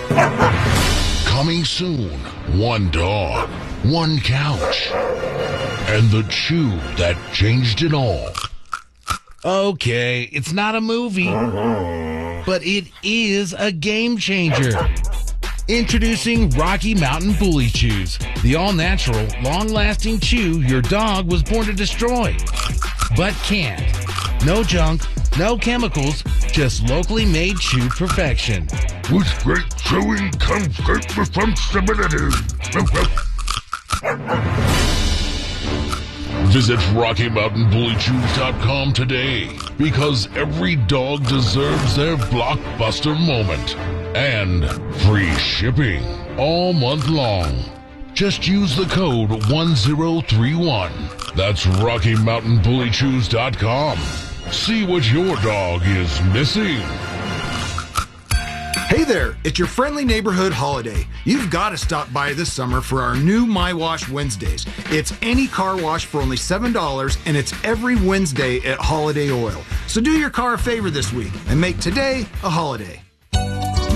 Coming soon, one dog, one couch, and the chew that changed it all. Okay, it's not a movie, but it is a game changer. Introducing Rocky Mountain Bully Chews, the all-natural, long-lasting chew your dog was born to destroy, but can't. No junk, no chemicals, just locally made chew perfection. With great chewing comes great responsibility. Visit RockyMountainBullyChews.com today, because every dog deserves their blockbuster moment. And free shipping all month long. Just use the code 1031. That's RockyMountainBullyChews.com. See what your dog is missing. Hey there, it's your friendly neighborhood holiday. You've got to stop by this summer for our new My Wash Wednesdays. It's any car wash for only $7, and it's every Wednesday at Holiday Oil. So do your car a favor this week and make today a holiday.